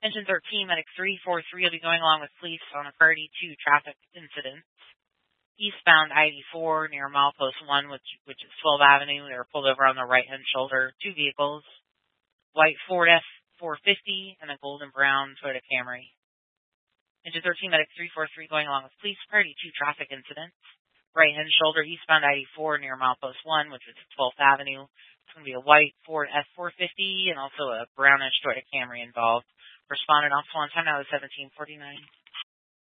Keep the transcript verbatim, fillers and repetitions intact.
Engine thirteen, Medic three four three will be going along with police on a priority two traffic incident. Eastbound I eighty-four near milepost one, which, which is twelfth Avenue. They were pulled over on the right-hand shoulder. Two vehicles, white Ford F four fifty and a golden brown Toyota Camry. Engine thirteen, Medic three four three going along with police, priority two traffic incident. Right-hand shoulder, eastbound I eighty-four near milepost one, which is twelfth Avenue. It's going to be a white Ford F four fifty and also a brownish Toyota Camry involved. Responded on time now is seventeen forty-nine.